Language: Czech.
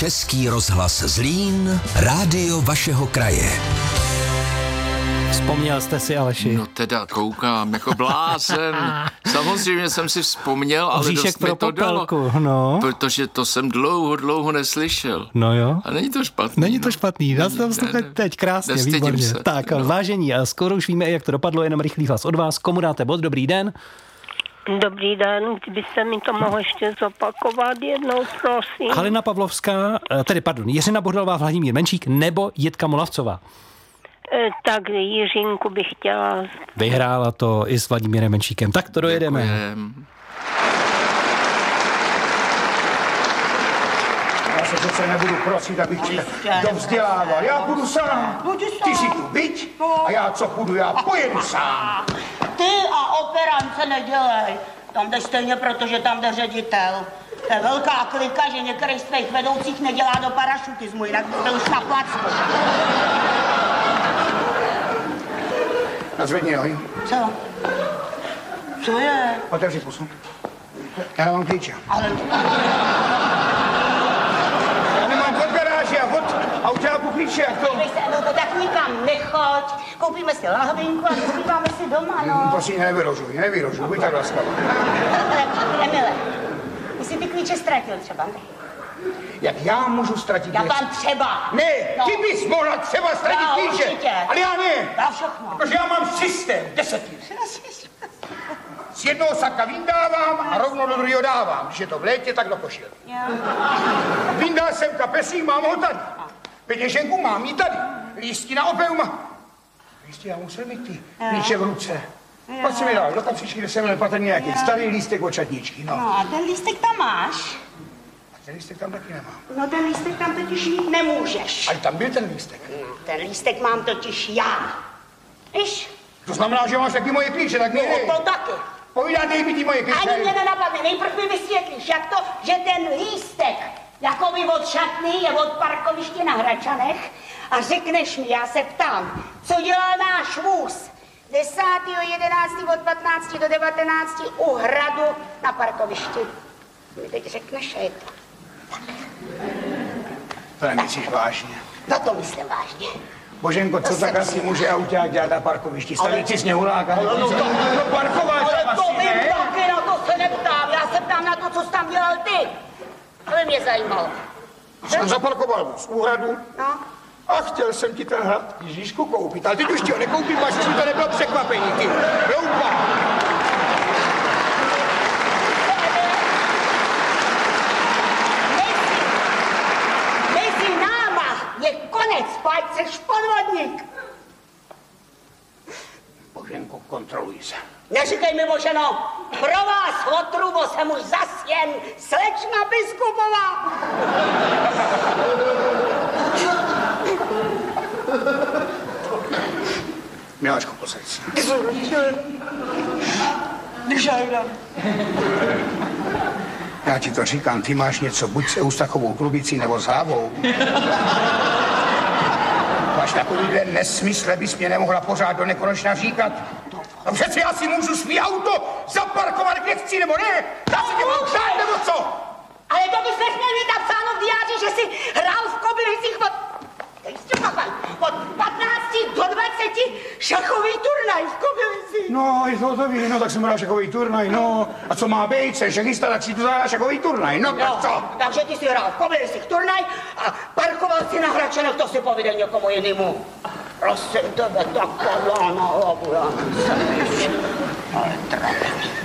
Český rozhlas Zlín, rádio vašeho kraje. Vzpomněl jste si, Aleši? No teda koukám, jako blázen. Samozřejmě jsem si vzpomněl, ale dost mi to dalo. No. Protože to jsem dlouho neslyšel. No jo. A není to špatný. Není to špatný, dá se tam slyšet teď krásně, výborně. Se. Tak, vážení, a skoro už víme, jak to dopadlo, jenom rychlý hlas od vás. Komu dáte bod? Dobrý den. Dobrý den, kdybyste mi to mohl ještě zopakovat jednou, prosím. Halina Pavlovská, Jiřina Bohdalová, Vladimír Menšík nebo Jitka Molavcová? Tak Jiřinku bych chtěla. Vyhrála to i s Vladimírem Menšíkem. Tak to dojedeme. Děkujem. Já se přece nebudu prosit, abych tě dovzdělával. Já půjdu sám. Ty si tu byť a já co půjdu, já pojedu sám. Ty a operance nedělej. Tam jdeš stejně, protože tam jde ředitel. To je velká klika, že některý z tvých vedoucích nedělá do parašutismu, jinak by byl už na placku. Nazvedni nohy. Co? Co je? Otevři pusu. Já nemám klíče. Ale... Já nemám od garáže a od autáku klíče, jak to? No to tak nikam nechoď. Koupíme si lahvinku a vyspíváme si doma, no. Prosím, nevyrožuj, buď tak laskavá. Emile, ty jsi ty klíče ztratil třeba, ne? Jak já můžu ztratit Já věci? vám třeba. Ne, no. Ty bys mohla třeba ztratit Já klíče. určitě. Ale já ne. Já všechno. Protože já mám systém, 10 let. Z jednoho saka vyndávám a rovno do druhého dávám. Když je to v létě, tak do košile. Vyndal jsem kapesník, mám ho tady. Peněženku mám ji tady. Lístky na opeu mám. Lístky, já musel mít ty klíče v ruce. Pojď si mi dál, do kapsičky, kde jsem nepatrný nějaký starý lístek od čatničky, no. No a ten lístek tam máš. Ten lístek tam taky nemám. No ten lístek tam totiž mít nemůžeš. Ale tam byl ten lístek. No, ten lístek mám totiž já. Víš? To znamená, že máš taky moje klíče, tak No nejde. to taky. Povídá, dej mi ty moje klíče. Ani mě nenapadne, nejprv mi vysvětlíš, jak to, že ten lístek jakoby od šatny je od parkoviště na Hračanech a řekneš mi, já se ptám, co dělal náš vůz 10.11. od 15 do 19 u hradu na parkovišti. Mi teď řekneš, je to. To nemyslíš vážně. No to myslím vážně. Boženko, co tak asi může auták dělat na parkovišti? Stavící sněhuláka? No parkovat ale to asi, vím ne? taky, na to se neptám. Já se ptám na to, co jsi tam dělal ty. Ale mě zajímalo. Jsem zaparkoval vůz u hradu No. a chtěl jsem ti ten hrad Ježíšku koupit. Ale teď už ti ho nekoupím, až si to nebylo překvapení, ty. Hloupa. Mezi náma je konec, pojď seš podvodník. Boženko, kontroluj se. Neříkej mi, Boženo, pro vás otrubo jsem už zas jen slečna Biskupová. Miláčko, posaď se. Já ti to říkám, ty máš něco, buď s Eustakovou trubicí nebo s hlavou. Máš takovýhle nesmysl, bys mě nemohla pořád do nekonečna říkat. No přeci já si můžu svý auto zaparkovat kde chci, nebo ne? Já si tě mám přát, nebo co? Ale to bys nesměl mít napsáno v diáři, že jsi hrál v Kobylisích od 15 do 20 šachový turnaj v Kobylisích. No, je to ví, no tak jsem hrál šachový turnaj, no. A co má být, se šachista, tak si tu zahrál šachový turnaj, no tak co? Takže ty si hrál v Kobylisích turnaj a parkoval si na Hračanech, to si povídej někomu jinému. Prosím tebe, tak padla na hlavu, já nejsem. Ale trapný.